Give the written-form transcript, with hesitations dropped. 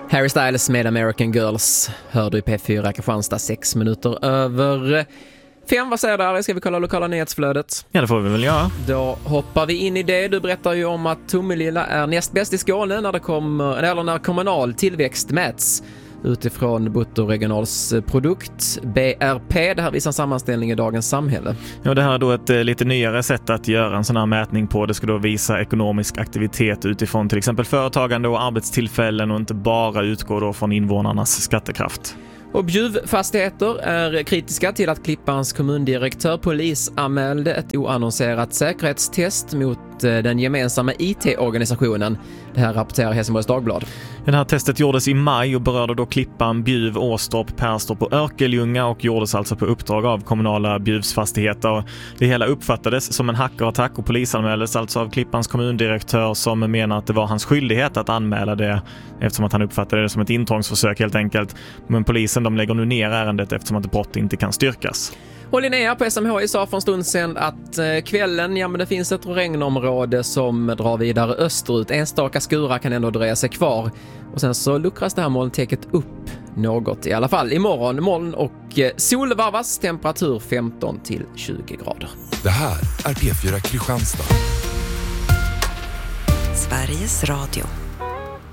Harry Styles med American Girls hör du i P4 Kristianstad 6 minuter över 5. Vad säger du, Ari? Ska vi kolla lokala nyhetsflödet? Ja, det får vi väl göra. Då hoppar vi in i det. Du berättar ju om att Tomelilla är näst bäst i Skåne när kommunal tillväxt mäts utifrån bruttoregionals produkt, BRP. Det här visar en sammanställning i Dagens Samhälle. Ja, det här är då ett lite nyare sätt att göra en sån här mätning på. Det ska då visa ekonomisk aktivitet utifrån till exempel företagande och arbetstillfällen och inte bara utgå då från invånarnas skattekraft. Och Bjuvfastigheter är kritiska till att Klippans kommundirektör polisanmälde ett oannonserat säkerhetstest mot den gemensamma IT-organisationen. Det här rapporterar Helsingborgs Dagblad. Det här testet gjordes i maj och berörde då Klippan, Bjuv, Åstorp, Perstorp och Örkelljunga och gjordes alltså på uppdrag av kommunala Bjuvsfastigheter. Det hela uppfattades som en hackerattack och polisanmäldes alltså av Klippans kommundirektör som menar att det var hans skyldighet att anmäla det eftersom att han uppfattade det som ett intrångsförsök helt enkelt. Men polisen de lägger nu ner ärendet eftersom att brott inte kan styrkas. Och Linnea på SMHI sa för en stund sedan att kvällen, men det finns ett regnområde som drar vidare österut. Enstaka skurar kan ändå dröja sig kvar. Och sen så luckras det här molntäcket upp något i alla fall. Imorgon moln och sol varvas, temperatur 15 till 20 grader. Det här är P4 Kristianstad. Sveriges Radio.